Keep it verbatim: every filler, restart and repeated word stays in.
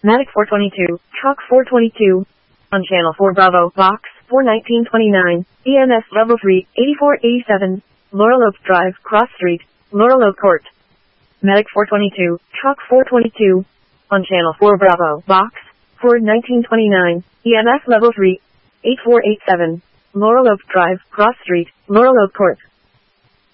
Medic four twenty-two, Chalk four twenty-two. On Channel four Bravo, Box four nineteen twenty-nine, E M S Level three, eighty-four eighty-seven, Laurel Oak Drive, Cross Street, Laurel Oak Court. Medic four twenty-two, Chalk four twenty-two. On Channel four Bravo, Box four nineteen twenty-nine, E M S Level three, eighty-four eighty-seven, Laurel Oak Drive, Cross Street, Laurel Oak Court.